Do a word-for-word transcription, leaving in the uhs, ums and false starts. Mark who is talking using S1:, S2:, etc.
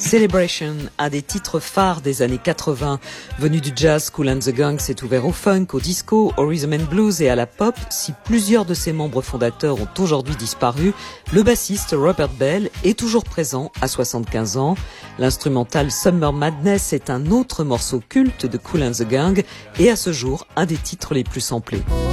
S1: Celebration, un des titres phares des années quatre-vingts. Venu du jazz, Kool and the Gang s'est ouvert au funk, au disco, au rhythm and blues et à la pop. Si plusieurs de ses membres fondateurs ont aujourd'hui disparu, le bassiste Robert Bell est toujours présent à soixante-quinze ans. L'instrumental Summer Madness est un autre morceau culte de Kool and the Gang et à ce jour un des titres les plus samplés.